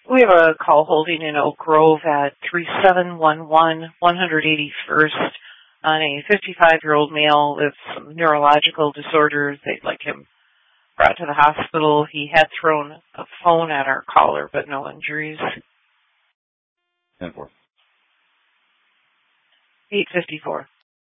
We have a call holding in Oak Grove at 3711 181st on a 55-year-old male with some neurological disorders. They'd like him brought to the hospital. He had thrown a phone at our caller, but no injuries. 10-4. 854.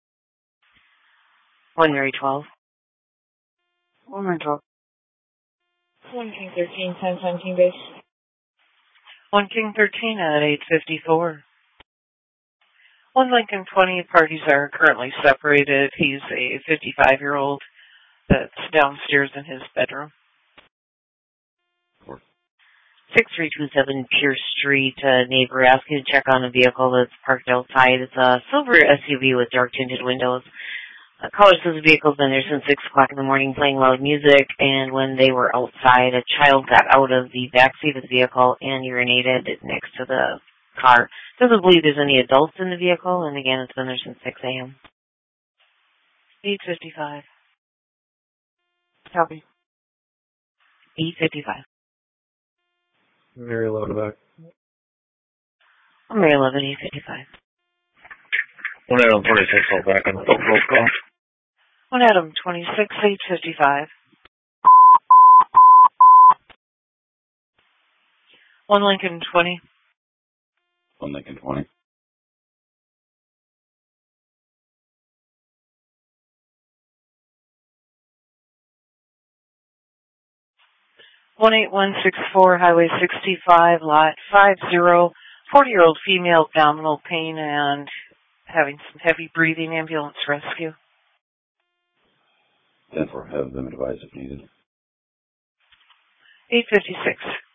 1 Mary 12. 1 Mary 12. 1 King 13, 1017 base. 1 King 13 at 854. 1 Lincoln 20, parties are currently separated. He's a 55-year-old that's downstairs in his bedroom. 6327 Pierce Street, neighbor asking to check on a vehicle that's parked outside. It's a silver SUV with dark tinted windows. Caller says the vehicle's been there since 6 o'clock in the morning playing loud music, and when they were outside, a child got out of the backseat of the vehicle and urinated next to the car. Doesn't believe there's any adults in the vehicle, and again, it's been there since 6 a.m. 855. Copy. 855. Mary 11 back. Mary 11, 855. 1 Adam 26 call back on the Oak Grove call. 1 Adam 26, 855. 1 Lincoln 20. 1 Lincoln 20. 18164 Highway 65, Lot 50. 40-year-old female, abdominal pain and having some heavy breathing. Ambulance rescue. 10-4. Have them advised if needed. 856.